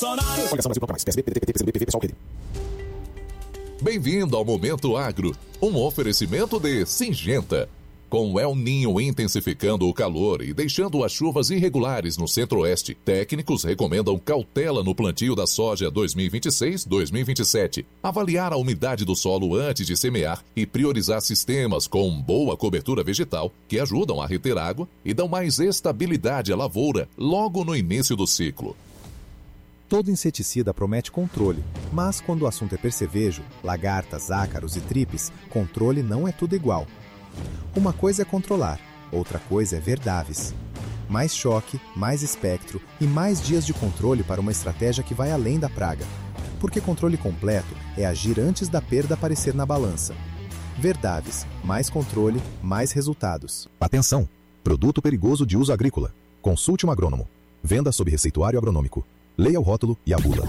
Bem-vindo ao Momento Agro, um oferecimento de Syngenta. Com o El Niño intensificando o calor e deixando as chuvas irregulares no centro-oeste, técnicos recomendam cautela no plantio da soja 2026-2027, avaliar a umidade do solo antes de semear e priorizar sistemas com boa cobertura vegetal que ajudam a reter água e dão mais estabilidade à lavoura logo no início do ciclo. Todo inseticida promete controle, mas quando o assunto é percevejo, lagartas, ácaros e tripes, controle não é tudo igual. Uma coisa é controlar, outra coisa é verdaves. Mais choque, mais espectro e mais dias de controle para uma estratégia que vai além da praga. Porque controle completo é agir antes da perda aparecer na balança. Verdaves, mais controle, mais resultados. Atenção! Produto perigoso de uso agrícola. Consulte um agrônomo. Venda sob receituário agronômico. Leia o rótulo e a bula.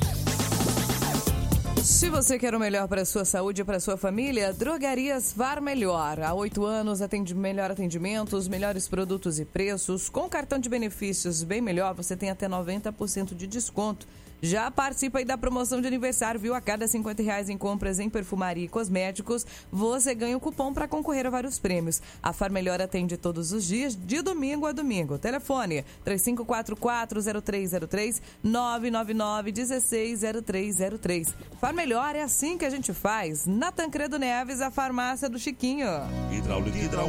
Se você quer o melhor para a sua saúde e para a sua família, Drogarias Var Melhor. Há 8 anos, melhor atendimento, os melhores produtos e preços. Com cartão de benefícios bem melhor, você tem até 90% de desconto. Já participa aí da promoção de aniversário, viu? A cada R$50 em compras em perfumaria e cosméticos, você ganha um cupom para concorrer a vários prêmios. A Far Melhor atende todos os dias, de domingo a domingo. Telefone 3544-0303, 999-160303. Far Melhor é assim que a gente faz. Na Tancredo Neves, a farmácia do Chiquinho. Hidráulica